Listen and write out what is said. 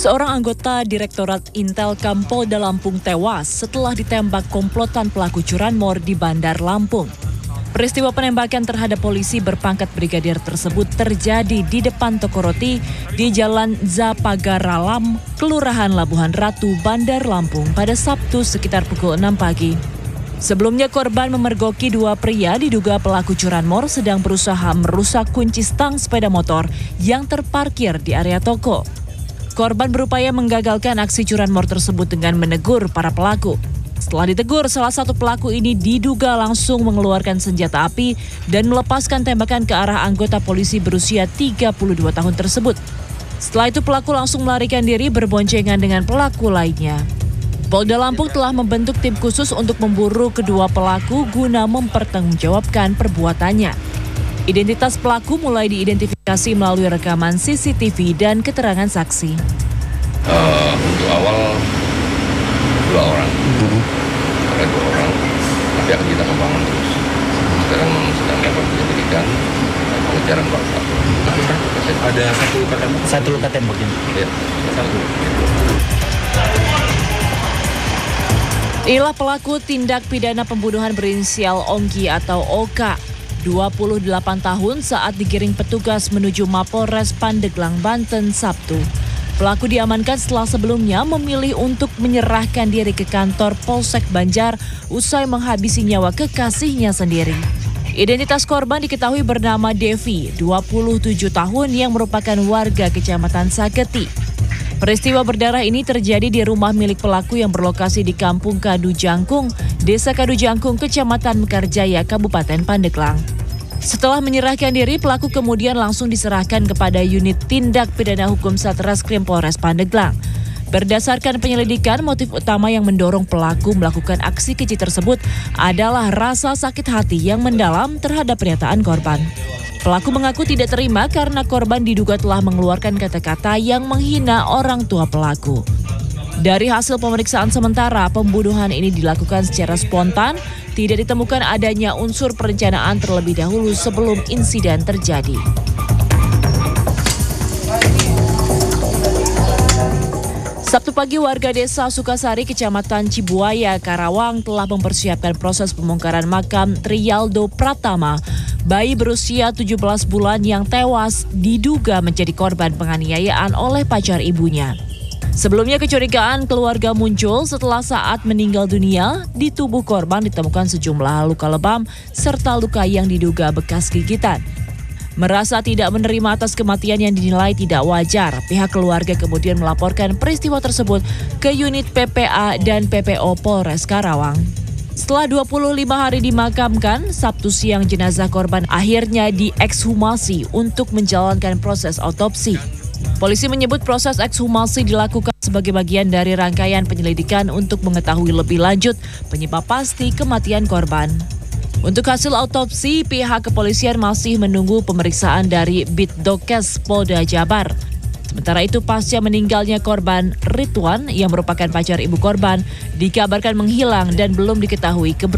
Seorang anggota Direktorat Intelkam Polda Lampung tewas setelah ditembak komplotan pelaku curanmor di Bandar Lampung. Peristiwa penembakan terhadap polisi berpangkat brigadir tersebut terjadi di depan toko roti di Jalan Zapagaralam, Kelurahan Labuhan Ratu, Bandar Lampung pada Sabtu sekitar pukul 6 pagi. Sebelumnya korban memergoki dua pria diduga pelaku curanmor sedang berusaha merusak kunci stang sepeda motor yang terparkir di area toko. Korban berupaya menggagalkan aksi curanmor tersebut dengan menegur para pelaku. Setelah ditegur, salah satu pelaku ini diduga langsung mengeluarkan senjata api dan melepaskan tembakan ke arah anggota polisi berusia 32 tahun tersebut. Setelah itu pelaku langsung melarikan diri berboncengan dengan pelaku lainnya. Polda Lampung telah membentuk tim khusus untuk memburu kedua pelaku guna mempertanggungjawabkan perbuatannya. Identitas pelaku mulai diidentifikasi melalui rekaman CCTV dan keterangan saksi. Untuk awal dua orang, tapi akan kita kembangkan terus. Sekarang sedang dapat penyelidikan pengejaran paksa. Ada satu luka tembak ini. Ya, satu. Inilah pelaku tindak pidana pembunuhan berinisial Ongki atau OK. 28 tahun saat digiring petugas menuju Mapolres Pandeglang, Banten, Sabtu. Pelaku diamankan setelah sebelumnya memilih untuk menyerahkan diri ke kantor Polsek Banjar usai menghabisi nyawa kekasihnya sendiri. Identitas korban diketahui bernama Devi, 27 tahun yang merupakan warga Kecamatan Sageti. Peristiwa berdarah ini terjadi di rumah milik pelaku yang berlokasi di Kampung Kadu Jangkung, Desa Kadu Jangkung, Kecamatan Mekarjaya, Kabupaten Pandeglang. Setelah menyerahkan diri, pelaku kemudian langsung diserahkan kepada unit tindak pidana hukum Satreskrim Polres Pandeglang. Berdasarkan penyelidikan, motif utama yang mendorong pelaku melakukan aksi keji tersebut adalah rasa sakit hati yang mendalam terhadap pernyataan korban. Pelaku mengaku tidak terima karena korban diduga telah mengeluarkan kata-kata yang menghina orang tua pelaku. Dari hasil pemeriksaan sementara, pembunuhan ini dilakukan secara spontan, tidak ditemukan adanya unsur perencanaan terlebih dahulu sebelum insiden terjadi. Sabtu pagi warga desa Sukasari, Kecamatan Cibuaya, Karawang telah mempersiapkan proses pembongkaran makam Trialdo Pratama, bayi berusia 17 bulan yang tewas diduga menjadi korban penganiayaan oleh pacar ibunya. Sebelumnya kecurigaan keluarga muncul setelah saat meninggal dunia di tubuh korban ditemukan sejumlah luka lebam serta luka yang diduga bekas gigitan. Merasa tidak menerima atas kematian yang dinilai tidak wajar, pihak keluarga kemudian melaporkan peristiwa tersebut ke unit PPA dan PPO Polres Karawang. Setelah 25 hari dimakamkan, Sabtu siang jenazah korban akhirnya diekshumasi untuk menjalankan proses otopsi. Polisi menyebut proses ekshumasi dilakukan sebagai bagian dari rangkaian penyelidikan untuk mengetahui lebih lanjut penyebab pasti kematian korban. Untuk hasil autopsi, pihak kepolisian masih menunggu pemeriksaan dari Bitdokes Polda Jabar. Sementara itu, pasca meninggalnya korban, Ridwan yang merupakan pacar ibu korban dikabarkan menghilang dan belum diketahui keberadaannya.